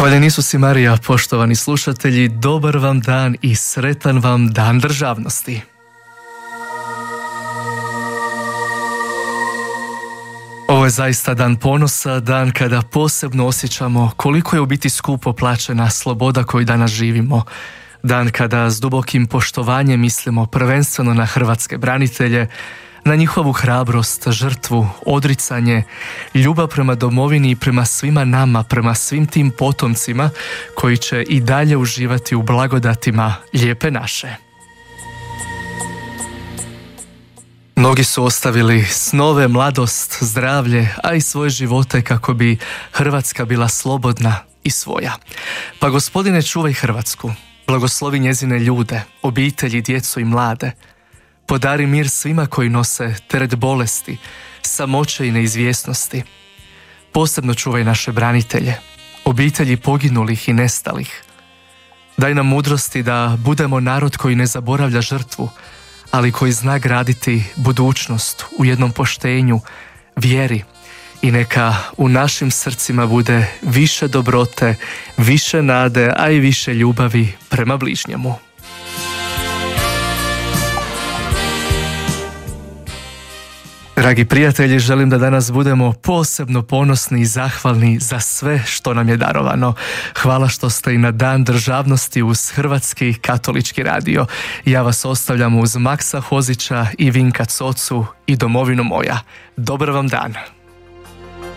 Hvaljen Isus i Marija, poštovani slušatelji, dobar vam dan i sretan vam dan državnosti. Ovo je zaista dan ponosa, dan kada posebno osjećamo koliko je u biti skupo plaćena sloboda koju danas živimo. Dan kada s dubokim poštovanjem mislimo prvenstveno na hrvatske branitelje, na njihovu hrabrost, žrtvu, odricanje, ljubav prema domovini i prema svima nama, prema svim tim potomcima koji će i dalje uživati u blagodatima lijepe naše. Mnogi su ostavili snove, mladost, zdravlje, a i svoje živote kako bi Hrvatska bila slobodna i svoja. Pa Gospodine, čuvaj Hrvatsku, blagoslovi njezine ljude, obitelji, djecu i mlade. Podari mir svima koji nose teret bolesti, samoće i neizvjesnosti. Posebno čuvaj naše branitelje, obitelji poginulih i nestalih. Daj nam mudrosti da budemo narod koji ne zaboravlja žrtvu, ali koji zna graditi budućnost u jednom poštenju, vjeri, i neka u našim srcima bude više dobrote, više nade, a i više ljubavi prema bližnjemu. Dragi prijatelji, želim da danas budemo posebno ponosni i zahvalni za sve što nam je darovano. Hvala što ste i na Dan državnosti uz Hrvatski katolički radio. Ja vas ostavljam uz Maksa Hozića i Vinka Cocu i Domovino moja. Dobar vam dan!